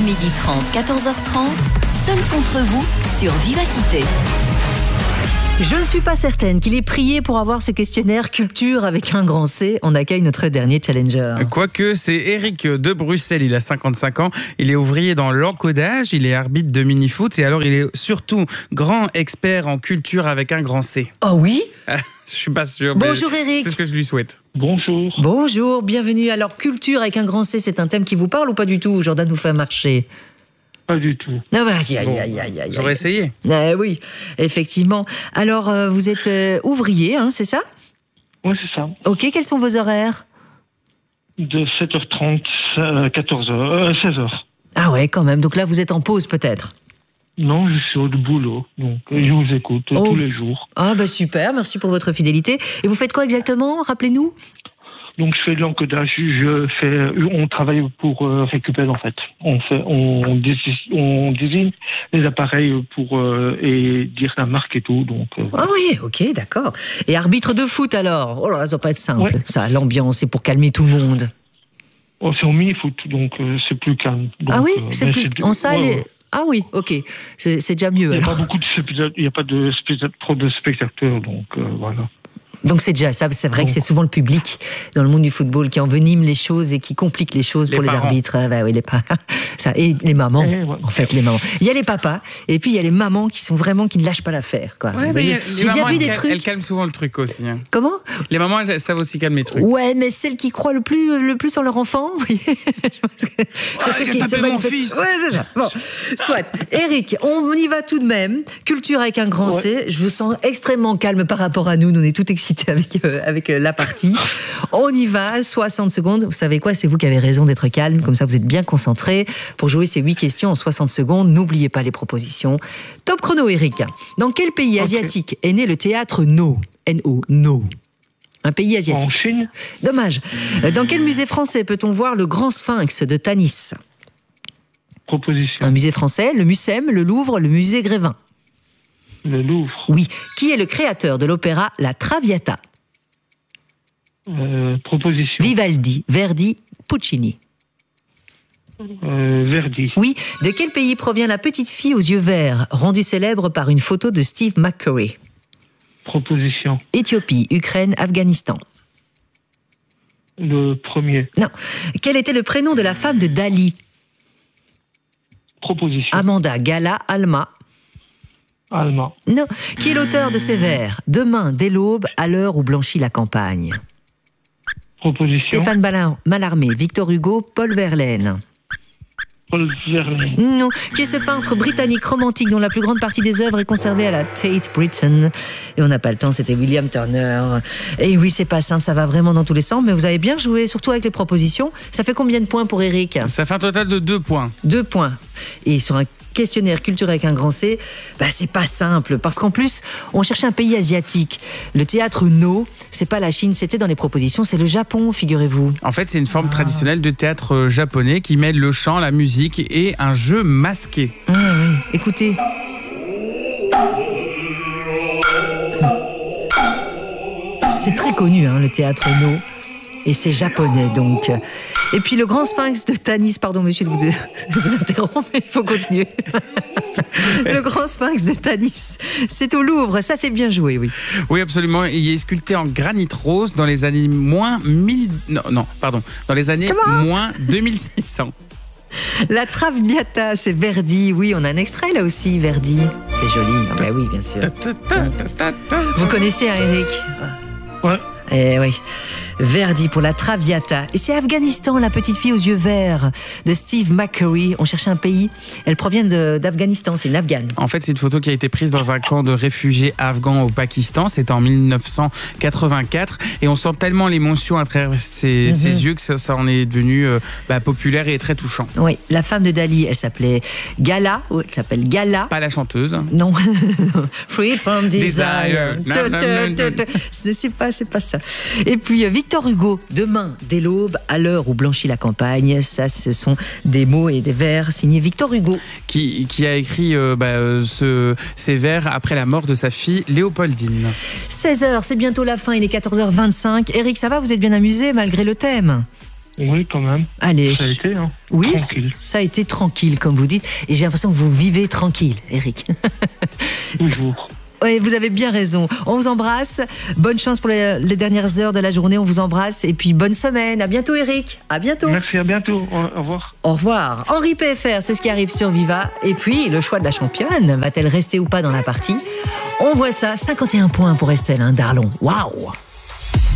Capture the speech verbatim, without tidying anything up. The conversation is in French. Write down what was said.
midi trente, quatorze heures trente, seul contre vous sur Vivacité. Je ne suis pas certaine qu'il ait prié pour avoir ce questionnaire culture avec un grand C. On accueille notre dernier challenger. Quoique, c'est Eric de Bruxelles, il a cinquante-cinq ans, il est ouvrier dans l'encodage, il est arbitre de mini-foot et alors il est surtout grand expert en culture avec un grand C. Oh oui? Je suis pas sûr. Bonjour Eric. C'est ce que je lui souhaite. Bonjour. Bonjour, bienvenue. Alors, culture avec un grand C, c'est un thème qui vous parle ou pas du tout? Jordan nous fait marcher. Pas du tout. Non, bah, aïe, aïe, Bon, aïe, aïe, aïe. J'aurais essayé. Euh, oui, effectivement. Alors, euh, vous êtes euh, ouvrier, hein, c'est ça? Oui, c'est ça. Ok, quels sont vos horaires? De sept heures trente à quatorze heures, euh, seize heures. Ah ouais, quand même. Donc là, vous êtes en pause peut-être? Non, je suis au boulot, donc je vous écoute Oh. tous les jours. Ah bah super, merci pour votre fidélité. Et vous faites quoi exactement? Rappelez-nous. Donc je fais de l'encodage, je fais, on travaille pour euh, récupérer en fait. On fait, on, désigne, on désigne les appareils pour euh, et dire la marque et tout. Donc. Euh, Ah oui, ok, d'accord. Et arbitre de foot alors? Oh là, ça va pas être simple. Ouais. Ça, l'ambiance, c'est pour calmer tout le monde. oh, c'est en mini-foot, donc euh, c'est plus calme. Donc, ah oui, euh, c'est mais plus c'est- en salle. ouais, et- ouais. Ah oui, ok, c'est c'est déjà mieux. Il n'y a alors. pas beaucoup de spectateurs, il y a pas de spectateurs, trop de spectateurs, donc euh, voilà. Donc c'est déjà ça. C'est vrai que Donc. c'est souvent le public dans le monde du football qui envenime les choses et qui complique les choses Les pour les parents. arbitres. Ah bah oui, les parents. Ça et les mamans. Eh, ouais. En fait, les mamans. Il y a les papas et puis il y a les mamans qui sont vraiment qui ne lâchent pas l'affaire. Quoi. Ouais, Vous mais voyez, y a- les j'ai déjà mamans, vu elles des cal- trucs. Elles calment souvent le truc aussi. hein. Comment? Les mamans, elles savent aussi calmer le truc. Ouais, mais celles qui croient le plus, le plus en leur enfant, vous voyez. Je pense que c'est il celles a qui tapé se mon manifestent. fils. Ouais, c'est ça. Bon, soit. Eric, on y va tout de même. Culture avec un grand C. Je vous sens extrêmement calme par rapport à nous. Nous, on est tout excités avec, euh, avec euh, la partie. On y va, soixante secondes. Vous savez quoi? C'est vous qui avez raison d'être calme. Comme ça, vous êtes bien concentrés pour jouer ces huit questions en soixante secondes. N'oubliez pas les propositions. Top chrono, Eric. Dans quel pays asiatique est né le théâtre No? N O, No. Un pays asiatique. En Chine, Dommage. Dans quel musée français peut-on voir le Grand Sphinx de Tanis? proposition, Un musée français, le Mucem, le Louvre, le musée Grévin. le Louvre, Oui. Qui est le créateur de l'opéra La Traviata? euh, proposition, Vivaldi, Verdi, Puccini. euh, Verdi, Oui. De quel pays provient la petite fille aux yeux verts, rendue célèbre par une photo de Steve McCurry? proposition, Éthiopie, Ukraine, Afghanistan. le premier, Non. Quel était le prénom de la femme de Dali? proposition, Amanda, Gala, Alma. allemand, Non. Qui est l'auteur de ces vers? Demain, dès l'aube, à l'heure où blanchit la campagne. proposition, Stéphane Ballin- Mallarmé, Victor Hugo, Paul Verlaine. Paul Verlaine, Non. Qui est ce peintre britannique romantique dont la plus grande partie des œuvres est conservée à la Tate Britain? Et on n'a pas le temps, c'était William Turner. Et oui, c'est pas simple, ça va vraiment dans tous les sens, mais vous avez bien joué, surtout avec les propositions. Ça fait combien de points pour Eric? Ça fait un total de deux points. Deux points. Et sur un questionnaire culture avec un grand C, bah c'est pas simple, parce qu'en plus, on cherchait un pays asiatique. Le théâtre No, c'est pas la Chine, c'était dans les propositions, c'est le Japon, figurez-vous. En fait, c'est une forme traditionnelle de théâtre euh, japonais qui mêle le chant, la musique et un jeu masqué. Ah oui, écoutez. C'est très connu, hein, le théâtre No. Et c'est japonais, donc. Et puis le grand sphinx de Tanis, pardon monsieur de vous, de vous interrompre, mais il faut continuer. Le grand sphinx de Tanis, c'est au Louvre, ça c'est bien joué, oui. Oui, absolument. Il est sculpté en granit rose dans les années moins mille... Non, non, pardon. Dans les années moins deux mille six cents. La Traviata, c'est Verdi, oui, on a un extrait là aussi, Verdi. C'est joli, ah bah oui, bien sûr. Vous connaissez, hein, Eric? ouais, Eh oui, Verdi pour la Traviata. Et c'est Afghanistan, la petite fille aux yeux verts de Steve McCurry. On cherchait un pays. Elle provient de- d'Afghanistan, c'est une Afghane. En fait, c'est une photo qui a été prise dans un camp de réfugiés afghans au Pakistan. C'était en mille neuf cent quatre-vingt-quatre. Et on sent tellement l'émotion à travers ses, Mhm. ses yeux que ça, ça en est devenu euh, bah, populaire et très touchant. Oui, la femme de Dali, elle s'appelait Gala. ou Elle s'appelle Gala. Pas la chanteuse. Non, Free from Desire. Desire. Non, non, non, non. Ce C'est pas, c'est pas ça. Et puis euh, Victor Hugo, demain, dès l'aube, à l'heure où blanchit la campagne. Ça, ce sont des mots et des vers signés Victor Hugo. Qui, qui a écrit euh, bah, euh, ce, ces vers après la mort de sa fille Léopoldine. seize heures, c'est bientôt la fin, il est quatorze heures vingt-cinq. Eric, ça va, vous êtes bien amusé malgré le thème? Oui, quand même. Allez, Ça a je- été, hein. oui, Tranquille. ça a été tranquille, comme vous dites. Et j'ai l'impression que vous vivez tranquille, Eric. Toujours. Oui, vous avez bien raison. On vous embrasse. Bonne chance pour les, les dernières heures de la journée. On vous embrasse. Et puis, bonne semaine. À bientôt, Eric. À bientôt. Merci, à bientôt. Au, au revoir. Au revoir. Henri P F R, c'est ce qui arrive sur Viva. Et puis, le choix de la championne. Va-t-elle rester ou pas dans la partie? On voit ça. cinquante et un points pour Estelle, hein, Darlon. Waouh!